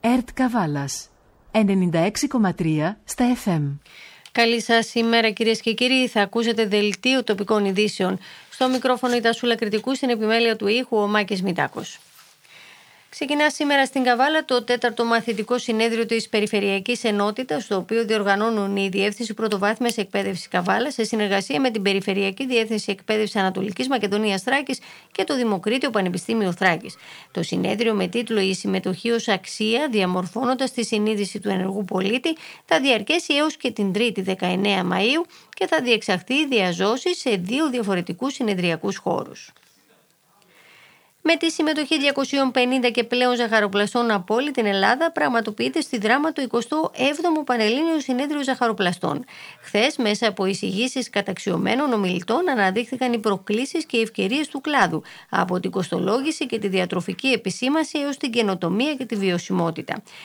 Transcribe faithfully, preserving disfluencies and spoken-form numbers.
ΕΡΤ Καβάλας, ενενήντα έξι κόμμα τρία στα εφ εμ. Καλή σας ημέρα κυρίες και κύριοι, θα ακούσετε δελτίο τοπικών ειδήσεων. Στο μικρόφωνο η Τασούλα Κρητικού, στην επιμέλεια του ήχου ο Μάκης Μητάκος. Ξεκινά σήμερα στην Καβάλα το τέταρτο μαθητικό συνέδριο της Περιφερειακής Ενότητας, το οποίο διοργανώνουν η Διεύθυνση Πρωτοβάθμιας Εκπαίδευσης Καβάλα σε συνεργασία με την Περιφερειακή Διεύθυνση Εκπαίδευσης Ανατολικής Μακεδονίας Θράκης και το Δημοκρίτιο Πανεπιστήμιο Θράκης. Το συνέδριο με τίτλο «Η συμμετοχή ως αξία, διαμορφώνοντας τη συνείδηση του ενεργού πολίτη» θα διαρκέσει έως και την Τρίτη δεκαεννέα Μαΐου και θα διεξαχθεί διαζώσεις σε δύο διαφορετικούς συνεδριακούς χώρους. Με τη συμμετοχή διακοσίων πενήντα και πλέον ζαχαροπλαστών από όλη την Ελλάδα, πραγματοποιείται στη Δράμα το εικοστό έβδομο Πανελλήνιο Συνέδριο Ζαχαροπλαστών. Χθες, μέσα από εισηγήσεις καταξιωμένων ομιλητών, αναδείχθηκαν οι προκλήσεις και οι ευκαιρίες του κλάδου, από την κοστολόγηση και τη διατροφική επισήμανση έως την καινοτομία και τη βιωσιμότητα.